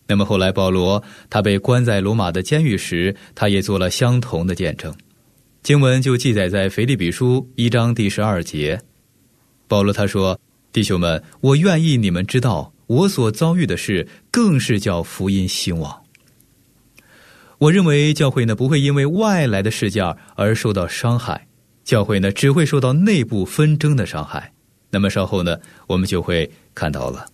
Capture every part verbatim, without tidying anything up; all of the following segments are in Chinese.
那么后来保罗他被关在罗马的监狱时，他也做了相同的见证。经文就记载在腓立比书一章第十二节，保罗他说：弟兄们，我愿意你们知道，我所遭遇的事更是叫福音兴旺。我认为教会呢不会因为外来的事件而受到伤害，教会呢只会受到内部纷争的伤害。那么稍后呢我们就会看到了。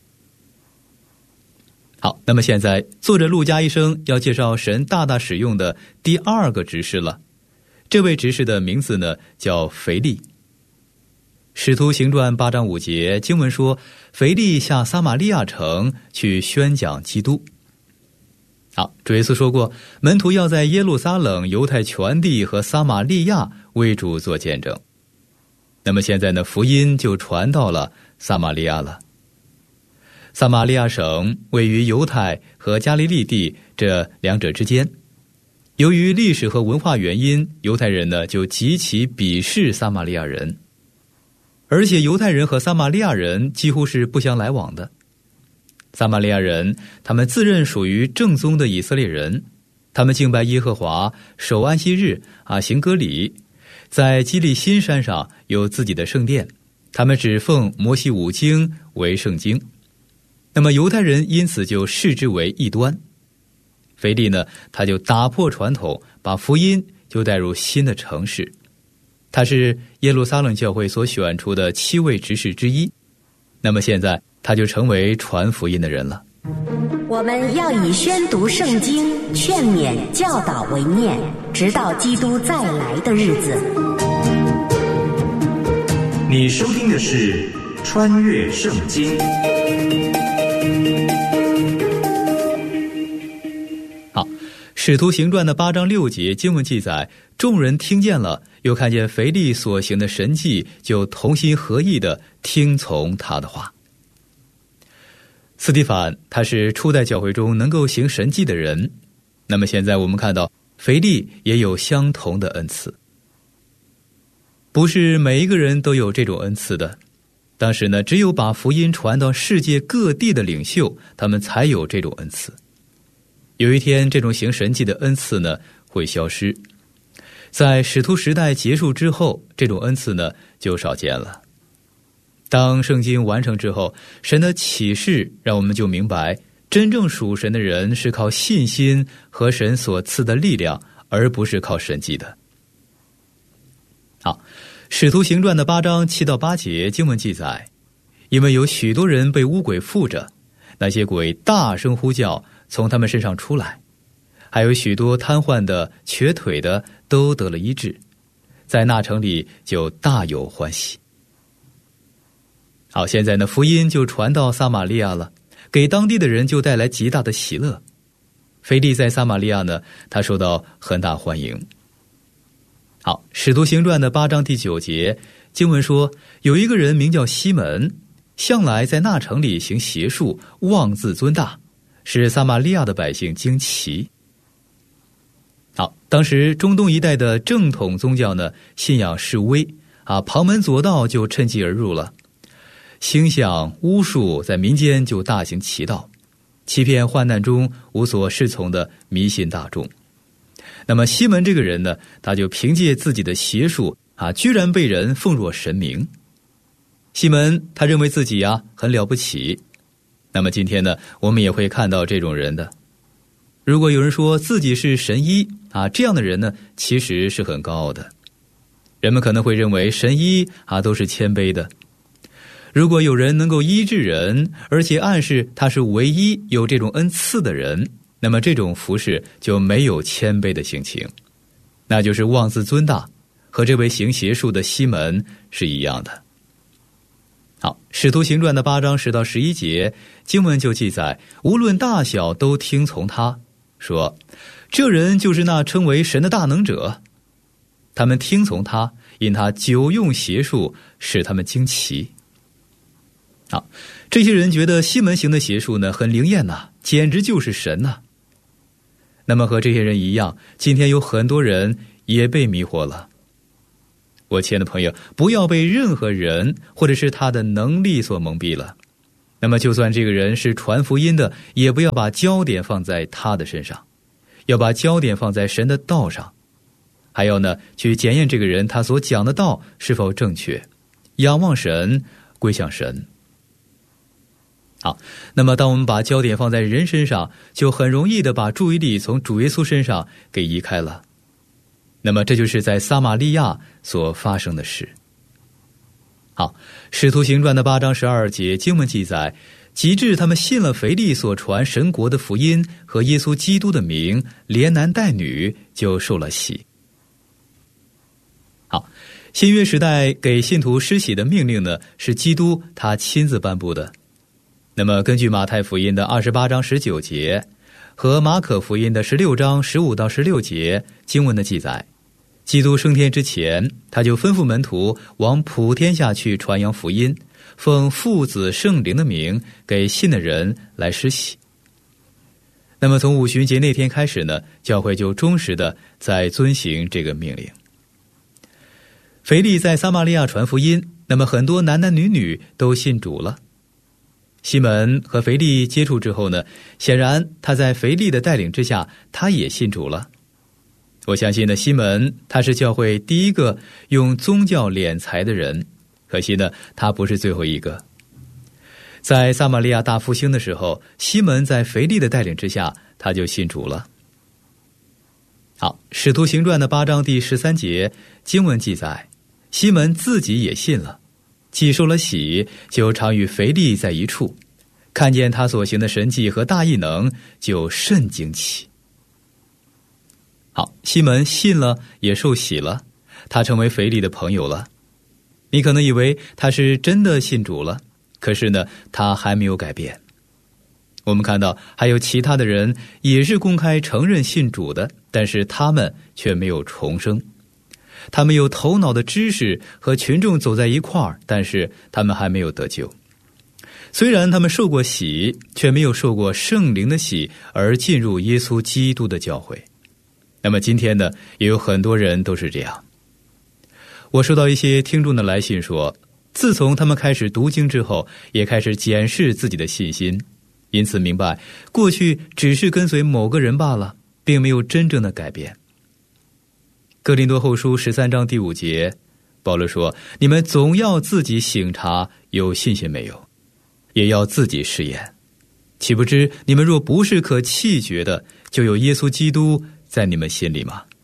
好，那么现在作者路加医生要介绍神大大使用的第二个执事了。这位执事的名字呢叫腓利。使徒行传八章五节经文说，腓利下撒玛利亚城去宣讲基督。好，主耶稣说过，门徒要在耶路撒冷、犹太全地和撒玛利亚为主做见证。那么现在呢，福音就传到了撒玛利亚了。撒玛利亚省位于犹太和加利利地这两者之间。由于历史和文化原因，犹太人呢就极其鄙视撒玛利亚人，而且犹太人和撒玛利亚人几乎是不相来往的。撒玛利亚人他们自认属于正宗的以色列人，他们敬拜耶和华，守安息日啊，行割礼，在基利心山上有自己的圣殿，他们只奉摩西五经为圣经。那么犹太人因此就视之为异端。腓利呢，他就打破传统，把福音就带入新的城市。他是耶路撒冷教会所选出的七位执事之一。那么现在他就成为传福音的人了。 我们要以宣读圣经、劝勉、教导为念，直到基督再来的日子。 你收听的是穿越圣经。 好，使徒行传的八章六节经文记载，众人听见了，又看见腓利所行的神迹，就同心合意地听从他的话。斯提反他是初代教会中能够行神迹的人，那么现在我们看到腓利也有相同的恩赐。不是每一个人都有这种恩赐的，当时呢，只有把福音传到世界各地的领袖，他们才有这种恩赐。有一天这种行神迹的恩赐呢会消失，在使徒时代结束之后，这种恩赐呢就少见了。当圣经完成之后，神的启示让我们就明白，真正属神的人是靠信心和神所赐的力量，而不是靠神迹的。好，使徒行传的八章七到八节经文记载，因为有许多人被污鬼附着，那些鬼大声呼叫，从他们身上出来，还有许多瘫痪的、瘸腿的都得了医治，在那城里就大有欢喜。好，现在呢，福音就传到撒玛利亚了，给当地的人就带来极大的喜乐。腓利在撒玛利亚呢，他受到很大欢迎。好，使徒行传的八章第九节经文说，有一个人名叫西门，向来在那城里行邪术，妄自尊大，使撒玛利亚的百姓惊奇。好，当时中东一带的正统宗教呢，信仰示威啊，旁门左道就趁机而入了。星象巫术在民间就大行其道，欺骗患难中无所适从的迷信大众。那么西门这个人呢，他就凭借自己的邪术啊，居然被人奉若神明。西门他认为自己啊很了不起。那么今天呢，我们也会看到这种人的。如果有人说自己是神医啊，这样的人呢，其实是很高傲的。人们可能会认为神医啊都是谦卑的。如果有人能够医治人，而且暗示他是唯一有这种恩赐的人，那么这种服侍就没有谦卑的性情，那就是妄自尊大，和这位行邪术的西门是一样的。好，使徒行传的八章十到十一节经文就记载，无论大小都听从他，说这人就是那称为神的大能者。他们听从他，因他久用邪术，使他们惊奇。好，这些人觉得西门行的邪术呢很灵验呐、啊，简直就是神呐、啊。那么和这些人一样，今天有很多人也被迷惑了。我亲爱的朋友，不要被任何人或者是他的能力所蒙蔽了。 那么就算这个人是传福音的，也不要把焦点放在他的身上，要把焦点放在神的道上。还要呢，去检验这个人他所讲的道是否正确，仰望神，归向神。好，那么当我们把焦点放在人身上，就很容易的把注意力从主耶稣身上给移开了。那么这就是在撒玛利亚所发生的事。好，使徒行传的八章十二节经文记载，及至他们信了腓力所传神国的福音和耶稣基督的名，连男带女就受了洗。好，新约时代给信徒施洗的命令呢，是基督他亲自颁布的。那么根据马太福音的二十八章十九节和马可福音的十六章十五到十六节经文的记载，基督升天之前，他就吩咐门徒往普天下去传扬福音，奉父子圣灵的名给信的人来施洗。那么从五旬节那天开始呢，教会就忠实的在遵行这个命令。腓力在撒玛利亚传福音，那么很多男男女女都信主了。西门和腓力接触之后呢，显然他在腓力的带领之下，他也信主了。我相信呢，西门他是教会第一个用宗教敛财的人，可惜呢，他不是最后一个。在撒玛利亚大复兴的时候，西门在腓力的带领之下，他就信主了。好，使徒行传的八章第十三节经文记载，西门自己也信了，既受了洗，就常与腓力在一处，看见他所行的神迹和大异能，就甚惊奇。好，西门信了，也受洗了，他成为腓力的朋友了。你可能以为他是真的信主了，可是呢，他还没有改变。我们看到还有其他的人也是公开承认信主的，但是他们却没有重生。他们有头脑的知识和群众走在一块儿，但是他们还没有得救。虽然他们受过洗，却没有受过圣灵的洗而进入耶稣基督的教会。那么今天呢，也有很多人都是这样。我收到一些听众的来信说，自从他们开始读经之后，也开始检视自己的信心，因此明白过去只是跟随某个人罢了，并没有真正的改变。哥林多后书十三章第五节，保罗说，你们总要自己省察有信心没有，也要自己试验，岂不知你们若不是可弃绝的，就有耶稣基督在你们心里吗？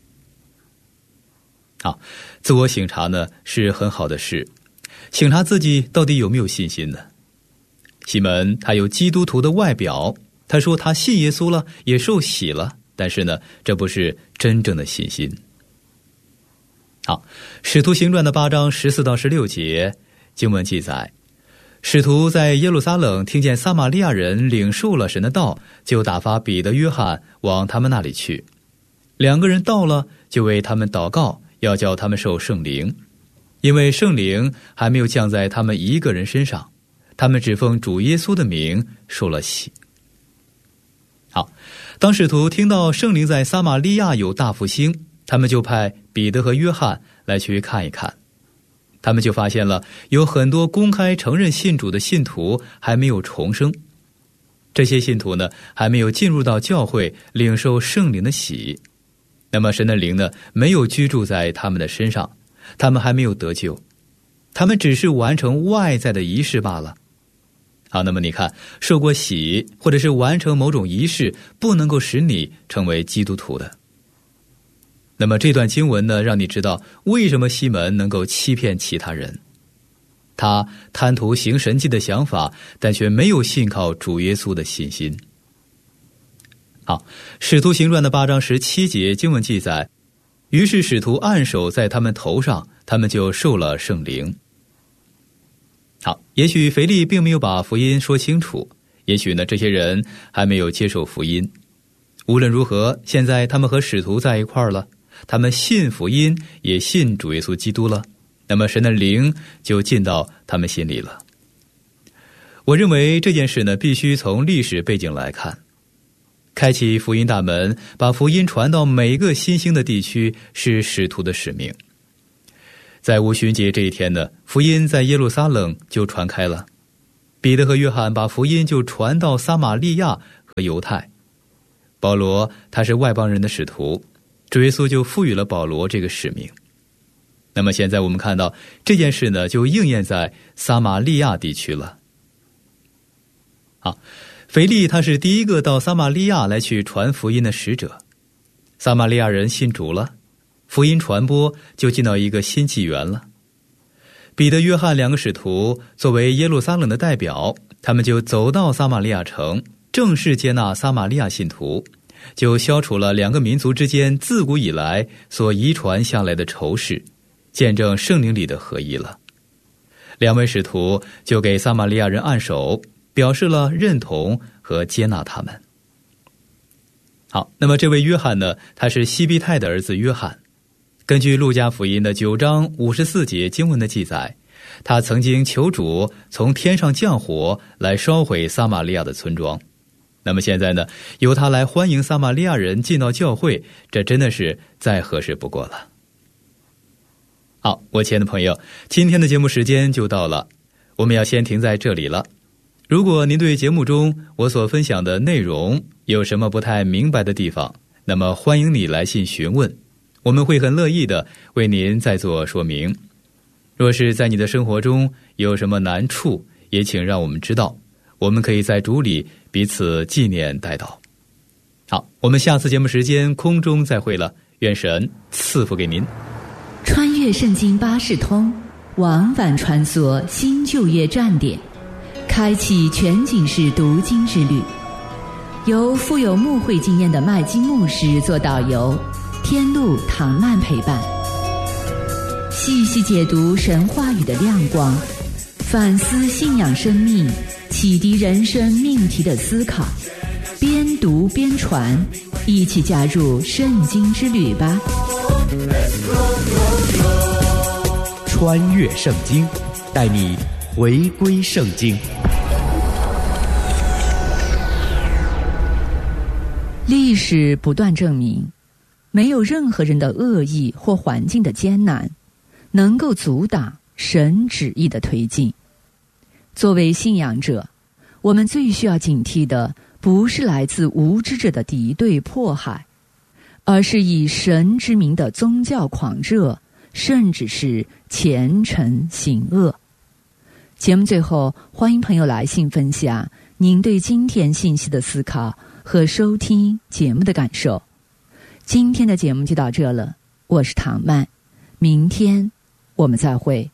好，自我省察呢是很好的事，省察自己到底有没有信心呢？西门他有基督徒的外表，他说他信耶稣了，也受洗了，但是呢，这不是真正的信心。好，使徒行传的八章十四到十六节经文记载，使徒在耶路撒冷听见撒玛利亚人领受了神的道，就打发彼得、约翰往他们那里去。两个人到了，就为他们祷告，要叫他们受圣灵，因为圣灵还没有降在他们一个人身上，他们只奉主耶稣的名受了洗。好，当使徒听到圣灵在撒玛利亚有大复兴，他们就派彼得和约翰来去看一看。他们就发现了有很多公开承认信主的信徒还没有重生，这些信徒呢，还没有进入到教会领受圣灵的洗。那么神的灵呢，没有居住在他们的身上，他们还没有得救，他们只是完成外在的仪式罢了。好，那么你看，受过洗或者是完成某种仪式，不能够使你成为基督徒的。那么这段经文呢，让你知道为什么西门能够欺骗其他人。他贪图行神迹的想法，但却没有信靠主耶稣的信心。好，使徒行传的八章十七节经文记载，于是使徒按手在他们头上，他们就受了圣灵。好，也许腓力并没有把福音说清楚，也许呢，这些人还没有接受福音。无论如何，现在他们和使徒在一块儿了，他们信福音，也信主耶稣基督了，那么神的灵就进到他们心里了。我认为这件事呢，必须从历史背景来看。开启福音大门，把福音传到每一个新兴的地区，是使徒的使命。在五旬节这一天呢，福音在耶路撒冷就传开了。 彼得和约翰把福音就传到撒玛利亚和犹太。保罗他是外邦人的使徒，主耶稣就赋予了保罗这个使命。那么现在我们看到这件事呢，就应验在撒玛利亚地区了。好，腓力他是第一个到撒玛利亚来去传福音的使者，撒玛利亚人信主了，福音传播就进到一个新纪元了。彼得、约翰两个使徒作为耶路撒冷的代表，他们就走到撒玛利亚城，正式接纳撒玛利亚信徒，就消除了两个民族之间自古以来所遗传下来的仇视，见证圣灵里的合一了。两位使徒就给撒玛利亚人按手，表示了认同和接纳他们。好，那么这位约翰呢，他是西庇太的儿子约翰。根据路加福音的九章五十四节经文的记载，他曾经求主从天上降火来烧毁撒玛利亚的村庄。那么现在呢，由他来欢迎撒玛利亚人进到教会，这真的是再合适不过了。好，我亲爱的朋友，今天的节目时间就到了，我们要先停在这里了。如果您对节目中我所分享的内容有什么不太明白的地方，那么欢迎你来信询问，我们会很乐意的为您再做说明。若是在你的生活中有什么难处，也请让我们知道，我们可以在主里彼此纪念代祷。好，我们下次节目时间空中再会了，愿神赐福给您。 穿越圣经巴士通，往返穿梭新旧约站点，开启全景式读经之旅。由富有牧会经验的麦基牧师做导游，天路唐曼陪伴，细细解读神话语的亮光，反思信仰生命，启迪人生命题的思考，边读边传，一起加入圣经之旅吧。 穿越圣经，带你回归圣经。 历史不断证明，没有任何人的恶意或环境的艰难能够阻挡神旨意的推进。作为信仰者，我们最需要警惕的不是来自无知者的敌对迫害，而是以神之名的宗教狂热，甚至是虔诚行恶。节目最后，欢迎朋友来信分享您对今天信息的思考和收听节目的感受。今天的节目就到这了，我是唐曼，明天我们再会。